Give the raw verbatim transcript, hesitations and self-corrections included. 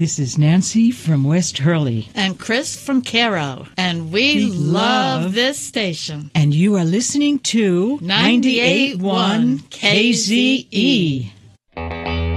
This is Nancy from West Hurley. And Chris from Cairo. And we, We love, love- this station. And you are listening to ninety-eight point one K Z E.